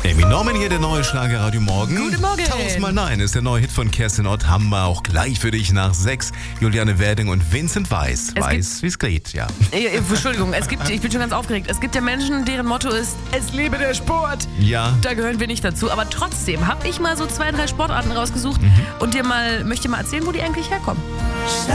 Amy Norman hier, der neue Schlager Radio Morgen. Guten Morgen. 1000 Nein ist der neue Hit von Kerstin Ott. Haben wir auch gleich für dich nach 6. Juliane Werding und Vincent Weiss. Weiß, wie es geht, ja. Entschuldigung, ich bin schon ganz aufgeregt. Es gibt ja Menschen, deren Motto ist, es lebe der Sport. Ja. Da gehören wir nicht dazu. Aber trotzdem habe ich mal so 2, 3 Sportarten rausgesucht und möchte mal erzählen, wo die eigentlich herkommen.